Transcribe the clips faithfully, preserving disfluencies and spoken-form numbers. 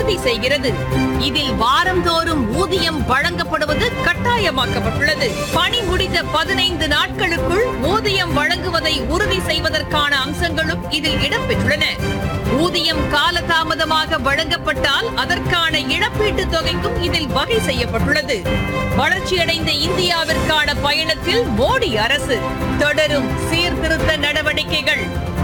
உறுதி செய்கிறது. இதில் வாரந்தோறும் ஊதியம் வழங்கப்படுவது கட்டாயமாக்கப்பட்டுள்ளது. பணி முடிந்த பதினைந்து நாட்களுக்குள் ஊதியம் வழங்குவதை உறுதி செய்வதற்கான அம்சங்களும் இதில் இடம்பெற்றுள்ளன. ஊதியம் காலதாமதமாக வழங்கப்பட்டால் அதற்கான இழப்பீட்டுத் தொகைக்கும் இதில் வகை செய்யப்பட்டுள்ளது. வளர்ச்சியடைந்த இந்தியாவிற்கான பயணத்தில் மோடி அரசு தொடரும் சீர்திருத்த நடவடிக்கைகள்.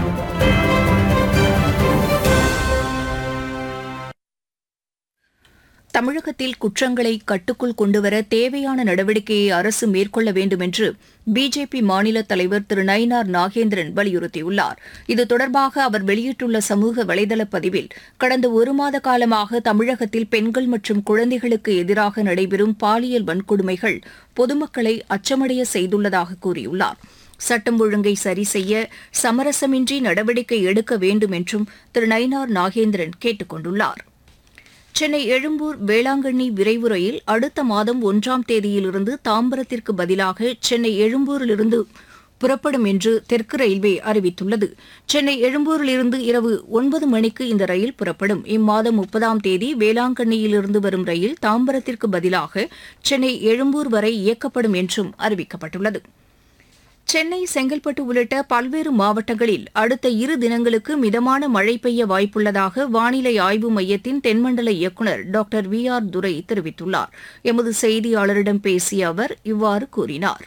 தமிழகத்தில் குற்றங்களை கட்டுக்குள் கொண்டுவர தேவையான நடவடிக்கையை அரசு மேற்கொள்ள வேண்டும் என்று பிஜேபி மாநில தலைவர் திரு நயினார் நாகேந்திரன் வலியுறுத்தியுள்ளார். இது தொடர்பாக அவர் வெளியிட்டுள்ள சமூக வலைதள பதிவில், கடந்த ஒரு மாத காலமாக தமிழகத்தில் பெண்கள் மற்றும் குழந்தைகளுக்கு எதிராக நடைபெறும் பாலியல் வன்கொடுமைகள் பொதுமக்களை அச்சமடைய செய்துள்ளதாக கூறியுள்ளார். சட்டம் ஒழுங்கை சரி செய்ய சமரசமின்றி நடவடிக்கை எடுக்க வேண்டும் என்றும் திரு நயினார் நாகேந்திரன் கேட்டுக் கொண்டுள்ளார். சென்னை எழும்பூர் வேளாங்கண்ணி விரைவு ரயில் அடுத்த மாதம் ஒன்றாம் தேதியிலிருந்து தாம்பரத்திற்கு பதிலாக சென்னை எழும்பூரிலிருந்து புறப்படும் என்று தெற்கு ரயில்வே அறிவித்துள்ளது. சென்னை எழும்பூரிலிருந்து இரவு ஒன்பது மணிக்கு இந்த ரயில் புறப்படும். இம்மாதம் முப்பதாம் தேதி வேளாங்கண்ணியிலிருந்து வரும் ரயில் தாம்பரத்திற்கு பதிலாக சென்னை எழும்பூர் வரை இயக்கப்படும் என்றும் அறிவிக்கப்பட்டுள்ளது. சென்னை, செங்கல்பட்டு உள்ளிட்ட பல்வேறு மாவட்டங்களில் அடுத்த இரு தினங்களுக்கு மிதமான மழை பெய்ய வாய்ப்புள்ளதாக வானிலை ஆய்வு மையத்தின் தென்மண்டல இயக்குநர் டாக்டர் வி ஆர் துரை தெரிவித்துள்ளார். எமது செய்தியாளரிடம் பேசிய அவர் இவ்வாறு கூறினார்.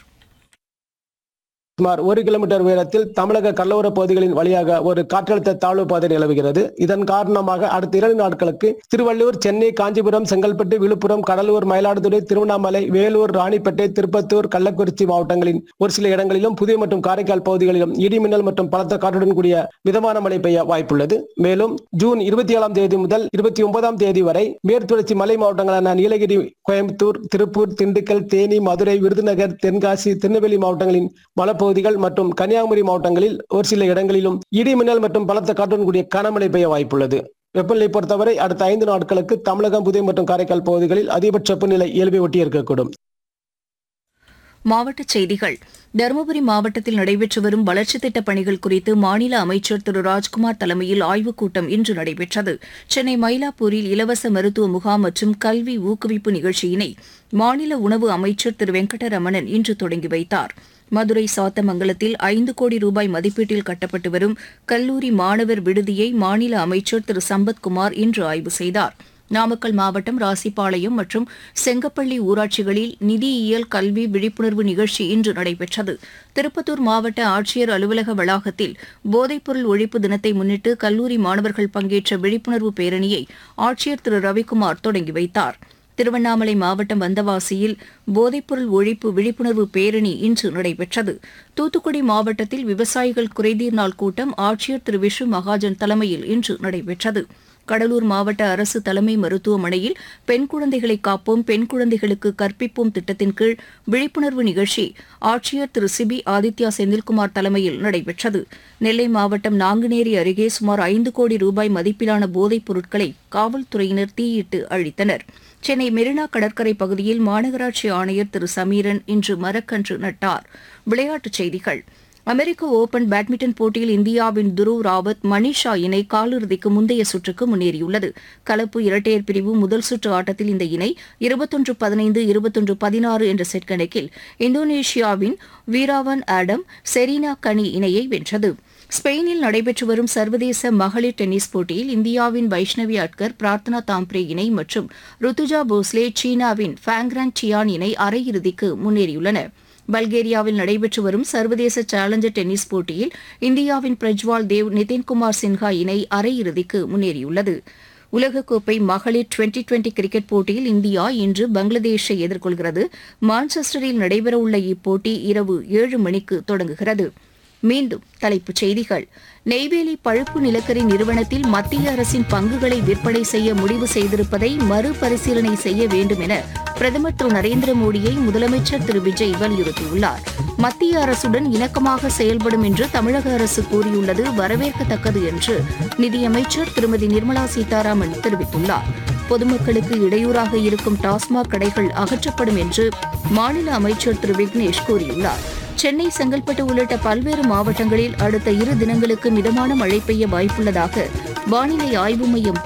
சுமார் ஒரு கிலோமீட்டர் உயரத்தில் தமிழக கடலோர பகுதிகளின் வழியாக ஒரு காற்றழுத்த தாழ்வு பாதை நிலவுகிறது. இதன் காரணமாக அடுத்த இரண்டு நாட்களுக்கு திருவள்ளூர், சென்னை, காஞ்சிபுரம், செங்கல்பட்டு, விழுப்புரம், கடலூர், மயிலாடுதுறை, திருவண்ணாமலை, வேலூர், ராணிப்பேட்டை, திருப்பத்தூர், கள்ளக்குறிச்சி மாவட்டங்களின் ஒரு சில இடங்களிலும், புதுவை மற்றும் காரைக்கால் பகுதிகளிலும் இடிமின்னல் மற்றும் பலத்த காற்றுடன் கூடிய மிதமான மழை பெய்ய வாய்ப்புள்ளது. மேலும் ஜூன் இருபத்தி ஏழாம் தேதி முதல் இருபத்தி ஒன்பதாம் தேதி வரை மேற்குத்தொடர்ச்சி மலை மாவட்டங்களான நீலகிரி, கோயம்புத்தூர், திருப்பூர், திண்டுக்கல், தேனி, மதுரை, விருதுநகர், தென்காசி, திருநெல்வேலி மாவட்டங்களின் மலப்பகுதிகள் மற்றும் கன்னியாகுமரி மாவட்டங்களில் ஒரு சில இடங்களிலும் இடி மின்னல் மற்றும் பலத்த காற்றுடன் கூடிய கனமழை பெய்ய வாய்ப்புள்ளது. வெப்பநிலை பொறுத்தவரை அடுத்த ஐந்து நாட்களுக்கு தமிழகம், புதுவை மற்றும் காரைக்கால் பகுதிகளில் அதிகபட்ச வெப்பநிலை இயல்பை ஒட்டி இருக்கக்கூடும். மாவட்டச் செய்திகள். தருமபுரி மாவட்டத்தில் நடைபெற்று வரும் வளர்ச்சித் திட்டப் பணிகள் குறித்து மாநில அமைச்சர் திரு ராஜ்குமார் தலைமையில் ஆய்வுக் கூட்டம் இன்று நடைபெற்றது. சென்னை மயிலாப்பூரில் இலவச மருத்துவ முகாம் மற்றும் கல்வி ஊக்குவிப்பு நிகழ்ச்சியினை மாநில உணவு அமைச்சர் திரு வெங்கடரமணன் இன்று தொடங்கி வைத்தார். மதுரை சாத்தமங்கலத்தில் ஐந்து கோடி ரூபாய் மதிப்பீட்டில் கட்டப்பட்டு வரும் கல்லூரி மாணவர் விடுதியை மாநில அமைச்சர் திரு சம்பத்குமார் இன்று ஆய்வு செய்தார். நாமக்கல் மாவட்டம் ராசிபாளையம் மற்றும் செங்கப்பள்ளி ஊராட்சிகளில் நிதியியல் கல்வி விழிப்புணர்வு நிகழ்ச்சி இன்று நடைபெற்றது. திருப்பத்தூர் மாவட்ட ஆட்சியர் அலுவலக வளாகத்தில் போதைப்பொருள் ஒழிப்பு தினத்தை முன்னிட்டு கல்லூரி மாணவர்கள் பங்கேற்ற விழிப்புணர்வு பேரணியை ஆட்சியர் திரு ரவிக்குமார் தொடங்கி வைத்தார். திருவண்ணாமலை மாவட்டம் வந்தவாசியில் போதைப்பொருள் ஒழிப்பு விழிப்புணர்வு பேரணி இன்று நடைபெற்றது. தூத்துக்குடி மாவட்டத்தில் விவசாயிகள் குறைதீர் நாள் கூட்டம் ஆட்சியர் திரு விஷு மகாஜன் தலைமையில் இன்று நடைபெற்றது. கடலூர் மாவட்ட அரசு தலைமை மருத்துவமனையில் பெண் குழந்தைகளை காப்போம், பெண் குழந்தைகளுக்கு கற்பிப்போம் திட்டத்தின் கீழ் விழிப்புணர்வு நிகழ்ச்சி ஆட்சியர் திரு சிபி ஆதித்யா செந்தில்குமார் தலைமையில் நடைபெற்றது. நெல்லை மாவட்டம் நாங்குநேரி அருகே சுமார் ஐந்து கோடி ரூபாய் மதிப்பிலான போதைப் பொருட்களை காவல்துறையினர் தீயிட்டு அழித்தனர். சென்னை மெரினா கடற்கரை பகுதியில் மாநகராட்சி ஆணையர் திரு சமீரன் இன்று மரக்கன்று நட்டார். விளையாட்டுச் செய்திகள். அமெரிக்க ஓபன் பேட்மிண்டன் போட்டியில் இந்தியாவின் துருவ் ராவத், மணிஷா இணை காலிறுதிக்கு முந்தைய சுற்றுக்கு முன்னேறியுள்ளது. கலப்பு இரட்டையர் பிரிவு முதல் சுற்று ஆட்டத்தில் இந்த இணை இருபத்தொன்று பதினைந்து இருபத்தொன்று பதினாறு என்ற செட் கணக்கில் இந்தோனேஷியாவின் வீராவன் ஆடம், செரீனா கனி இணையை வென்றது. ஸ்பெயினில் நடைபெற்று வரும் சர்வதேச மகளிர் டென்னிஸ் போட்டியில் இந்தியாவின் வைஷ்ணவி அட்கர், பிரார்த்தனா தாம்ப்ரே இணை மற்றும் ருத்துஜா போஸ்லே, சீனாவின் ஃபேங்ரான் டியான் இணை அரையிறுதிக்கு முன்னேறியுள்ளன. பல்கேரியாவில் நடைபெற்று வரும் சர்வதேச சேலஞ்சர் டென்னிஸ் போட்டியில் இந்தியாவின் பிரஜ்வால் தேவ், நிதின்குமார் சின்ஹா இணை அரையிறுதிக்கு முன்னேறியுள்ளது. உலகக்கோப்பை மகளிர் டுவெண்டி டுவெண்டி கிரிக்கெட் போட்டியில் இந்தியா இன்று பங்களாதேஷை எதிர்கொள்கிறது. மான்செஸ்டரில் நடைபெறவுள்ள இப்போட்டி இரவு ஏழு மணிக்கு தொடங்குகிறது. மீண்டும் தலைப்புச் செய்திகள். நெய்வேலி பழுப்பு நிலக்கரி நிறுவனத்தில் மத்திய அரசின் பங்குகளை விற்பனை செய்ய முடிவு செய்திருப்பதை மறுபரிசீலனை செய்ய வேண்டும் என பிரதமர் திரு நரேந்திர மோடியை முதலமைச்சர் திரு விஜய் வலியுறுத்தியுள்ளார். மத்திய அரசுடன் இணக்கமாக செயல்படும் என்று தமிழக அரசு கூறியுள்ளது வரவேற்கத்தக்கது என்று நிதியமைச்சர் திருமதி நிர்மலா சீதாராமன் தெரிவித்துள்ளார். பொதுமக்களுக்கு இடையூறாக இருக்கும் டாஸ்மாக் கடைகள் அகற்றப்படும் என்று மாநில அமைச்சர் திரு விக்னேஷ் கூறியுள்ளார். சென்னை, செங்கல்பட்டு உள்ளிட்ட பல்வேறு மாவட்டங்களில் அடுத்த இரு தினங்களுக்கு மிதமான மழை பெய்ய வாய்ப்புள்ளதாக வானிலை ஆய்வு மையம்